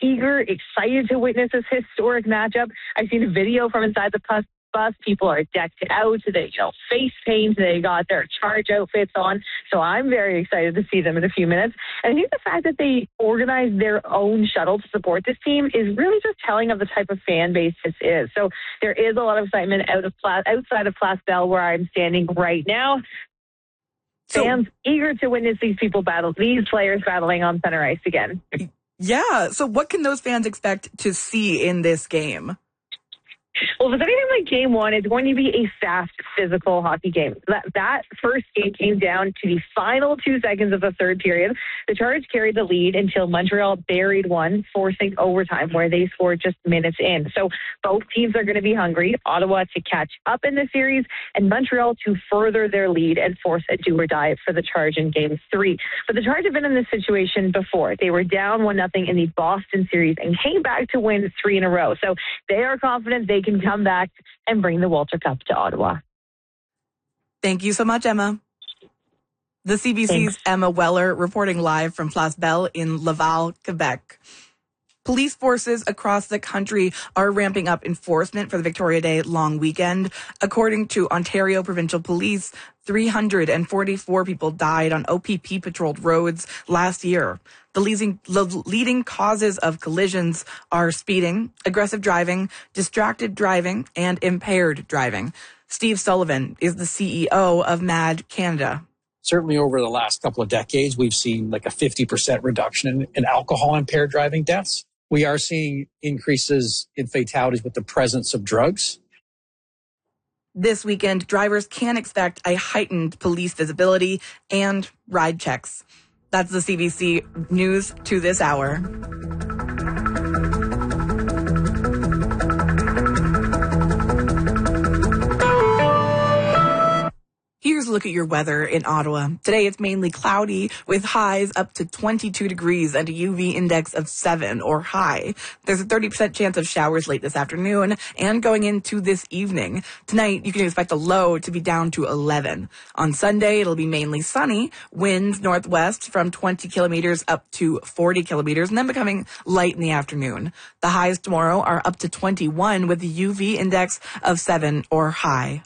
eager, excited to witness this historic matchup. I've seen a video from inside the bus. People are decked out. They, face paint. They got their charge outfits on. So I'm very excited to see them in a few minutes. And I think the fact that they organized their own shuttle to support this team is really just telling of the type of fan base this is. So there is a lot of excitement outside of Place Bell, where I'm standing right now. Fans eager to witness these players battling on center ice again. Yeah. So what can those fans expect to see in this game? Well, if it's anything like Game 1, it's going to be a fast, physical hockey game. That first game came down to the final 2 seconds of the third period. The Charge carried the lead until Montreal buried one, forcing overtime, where they scored just minutes in. So both teams are going to be hungry. Ottawa to catch up in the series, and Montreal to further their lead and force a do-or-die for the Charge in Game 3. But the Charge have been in this situation before. They were down 1-0 in the Boston series and came back to win 3 in a row. So they are confident they can come back and bring the Walter Cup to Ottawa. Thank you so much, Emma. The CBC's Thanks. Emma Weller reporting live from Place Bell in Laval, Quebec. Police forces across the country are ramping up enforcement for the Victoria Day long weekend. According to Ontario Provincial Police, 344 people died on OPP patrolled roads last year. The leading causes of collisions are speeding, aggressive driving, distracted driving, and impaired driving. Steve Sullivan is the CEO of MAD Canada. Certainly over the last couple of decades, we've seen like a 50% reduction in alcohol-impaired driving deaths. We are seeing increases in fatalities with the presence of drugs. This weekend, drivers can expect a heightened police visibility and ride checks. That's the CBC News to this hour. Here's a look at your weather in Ottawa. Today it's mainly cloudy with highs up to 22 degrees and a UV index of 7 or high. There's a 30% chance of showers late this afternoon and going into this evening. Tonight you can expect a low to be down to 11. On Sunday it'll be mainly sunny, winds northwest from 20 kilometers up to 40 kilometers and then becoming light in the afternoon. The highs tomorrow are up to 21 with a UV index of 7 or high.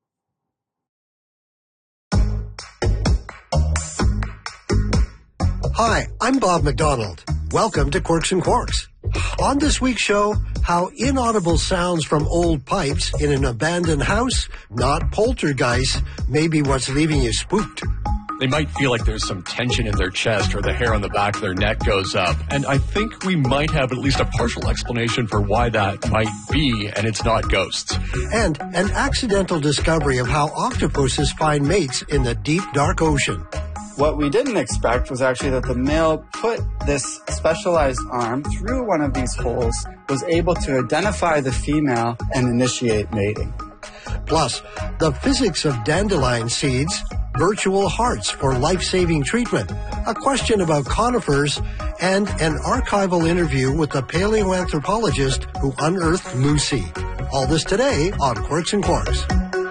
Hi, I'm Bob McDonald. Welcome to Quirks and Quarks. On this week's show, how inaudible sounds from old pipes in an abandoned house, not poltergeist, may be what's leaving you spooked. They might feel like there's some tension in their chest or the hair on the back of their neck goes up. And I think we might have at least a partial explanation for why that might be, and it's not ghosts. And an accidental discovery of how octopuses find mates in the deep, dark ocean. What we didn't expect was actually that the male put this specialized arm through one of these holes, was able to identify the female and initiate mating. Plus, the physics of dandelion seeds, virtual hearts for life-saving treatment, a question about conifers, and an archival interview with the paleoanthropologist who unearthed Lucy. All this today on Quirks and Quarks.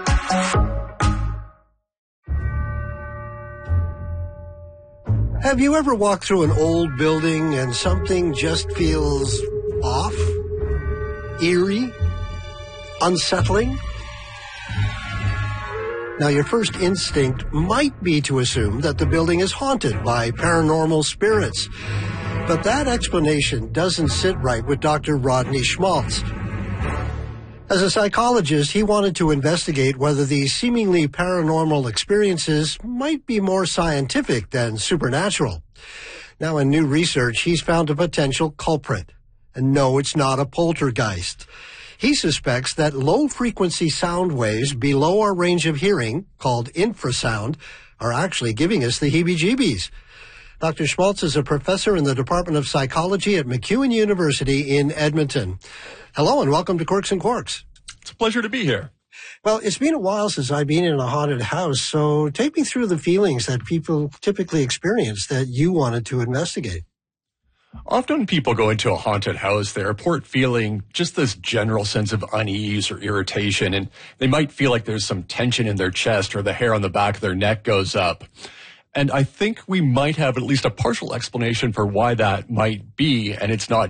Have you ever walked through an old building and something just feels off? Eerie? Unsettling? Now, your first instinct might be to assume that the building is haunted by paranormal spirits. But that explanation doesn't sit right with Dr. Rodney Schmaltz. As a psychologist, he wanted to investigate whether these seemingly paranormal experiences might be more scientific than supernatural. Now, in new research, he's found a potential culprit. And no, it's not a poltergeist. He suspects that low-frequency sound waves below our range of hearing, called infrasound, are actually giving us the heebie-jeebies. Dr. Schmaltz is a professor in the Department of Psychology at MacEwan University in Edmonton. Hello and welcome to Quirks and Quarks. It's a pleasure to be here. Well, it's been a while since I've been in a haunted house, so take me through the feelings that people typically experience that you wanted to investigate. Often when people go into a haunted house, they report feeling just this general sense of unease or irritation, and they might feel like there's some tension in their chest or the hair on the back of their neck goes up. And I think we might have at least a partial explanation for why that might be, and it's not